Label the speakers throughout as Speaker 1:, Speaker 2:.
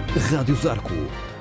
Speaker 1: Rádio Zarco,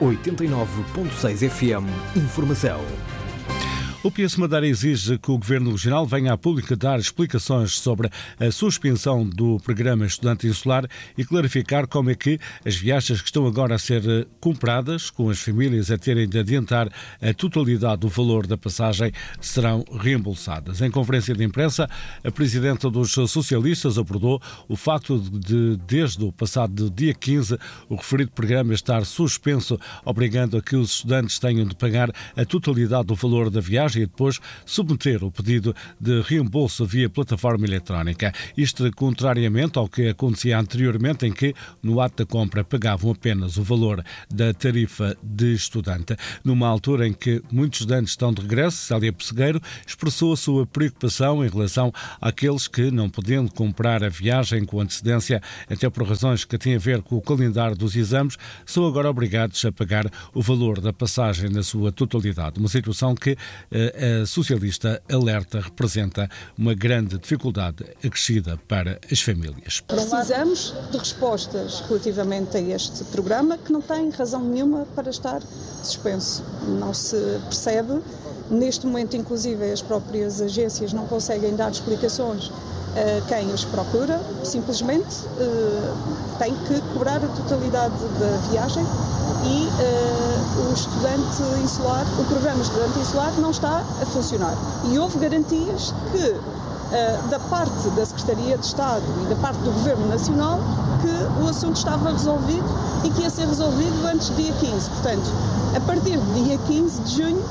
Speaker 1: 89.6 FM, informação.
Speaker 2: O PS Madeira exige que o Governo Regional venha à público dar explicações sobre a suspensão do programa Estudante Insular e clarificar como é que as viagens que estão agora a ser compradas, com as famílias a terem de adiantar a totalidade do valor da passagem, serão reembolsadas. Em conferência de imprensa, a Presidenta dos Socialistas abordou o facto de, desde o passado dia 15, o referido programa estar suspenso, obrigando a que os estudantes tenham de pagar a totalidade do valor da viagem e depois submeter o pedido de reembolso via plataforma eletrónica. Isto contrariamente ao que acontecia anteriormente, em que no ato da compra pagavam apenas o valor da tarifa de estudante. Numa altura em que muitos estudantes estão de regresso, Célia Pessegueiro expressou a sua preocupação em relação àqueles que, não podendo comprar a viagem com antecedência, até por razões que têm a ver com o calendário dos exames, são agora obrigados a pagar o valor da passagem na sua totalidade. Uma situação que a socialista alerta representa uma grande dificuldade acrescida para as famílias.
Speaker 3: Precisamos de respostas relativamente a este programa que não tem razão nenhuma para estar suspenso. Não se percebe. Neste momento, inclusive, as próprias agências não conseguem dar explicações a quem os procura. Simplesmente tem que cobrar a totalidade da viagem e o estudante insular, o programa Estudante Insular não está a funcionar. E houve garantias que, da parte da Secretaria de Estado e da parte do Governo Nacional, que o assunto estava resolvido e que ia ser resolvido antes do dia 15. Portanto, a partir do dia 15 de junho,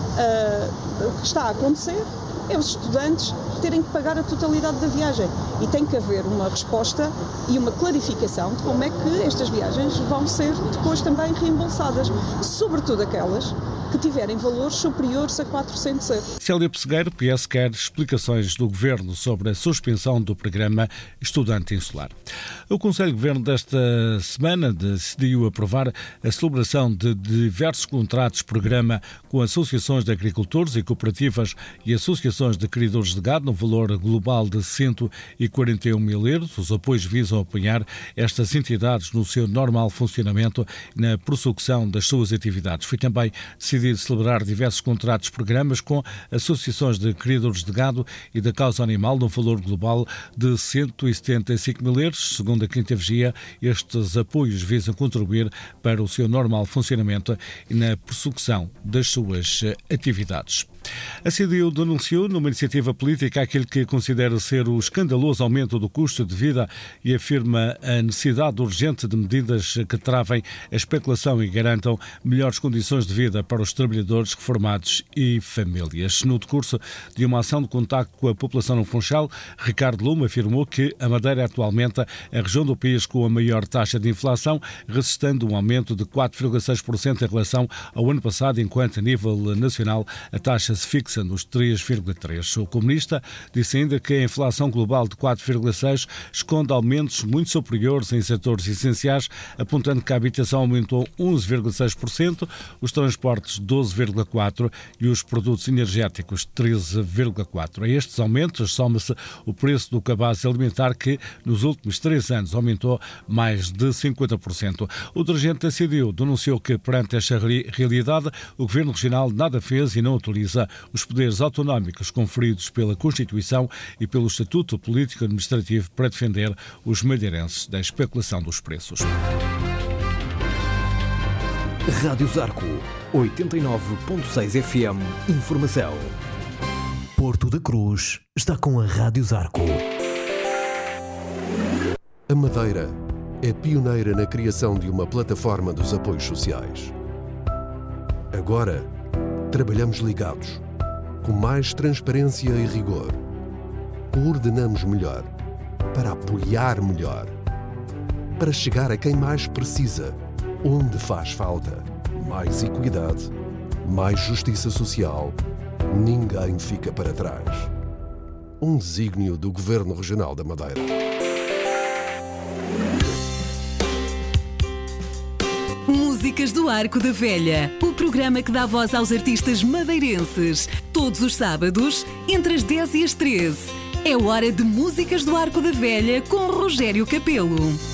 Speaker 3: o que está a acontecer é os estudantes terem que pagar a totalidade da viagem. E tem que haver uma resposta e uma clarificação de como é que estas viagens vão ser depois também reembolsadas, sobretudo aquelas que tiverem valores superiores a 400 euros.
Speaker 2: Célia Pessegueiro, PS, quer explicações do Governo sobre a suspensão do programa Estudante Insular. O Conselho de Governo desta semana decidiu aprovar a celebração de diversos contratos-programa com associações de agricultores e cooperativas e associações de criadores de gado no valor global de 141 mil euros. Os apoios visam apoiar estas entidades no seu normal funcionamento e na prossecução das suas atividades. Foi também decidido celebrar diversos contratos-programas com associações de criadores de gado e da causa animal no valor global de 175 mil euros. Segundo a Quinta Vigia, estes apoios visam contribuir para o seu normal funcionamento e na prossecução das suas atividades. A CDU denunciou numa iniciativa política aquele que considera ser o escandaloso aumento do custo de vida e afirma a necessidade urgente de medidas que travem a especulação e garantam melhores condições de vida para os trabalhadores, reformados e famílias. No decurso de uma ação de contacto com a população no Funchal, Ricardo Lume afirmou que a Madeira é atualmente a região do país com a maior taxa de inflação, registrando um aumento de 4,6% em relação ao ano passado, enquanto a nível nacional a taxa se fixa nos 3,3%. O comunista disse ainda que a inflação global de 4,6% esconde aumentos muito superiores em setores essenciais, apontando que a habitação aumentou 11,6%, os transportes 12,4% e os produtos energéticos 13,4%. A estes aumentos soma-se o preço do cabaz alimentar, que nos últimos 3 anos aumentou mais de 50%. O dirigente da CDU denunciou que, perante esta realidade, o Governo Regional nada fez e não utiliza os poderes autonómicos conferidos pela Constituição e pelo Estatuto Político-Administrativo para defender os madeirenses da especulação dos preços.
Speaker 1: Rádio Zarco, 89.6 FM, informação. Porto da Cruz está com a Rádio Zarco.
Speaker 4: A Madeira é pioneira na criação de uma plataforma dos apoios sociais. Agora, trabalhamos ligados, com mais transparência e rigor. Coordenamos melhor, para apoiar melhor, para chegar a quem mais precisa, onde faz falta. Mais equidade, mais justiça social. Ninguém fica para trás. Um desígnio do Governo Regional da Madeira.
Speaker 5: Músicas do Arco da Velha, o programa que dá voz aos artistas madeirenses. Todos os sábados, entre as 10 e as 13. É hora de Músicas do Arco da Velha com Rogério Capelo.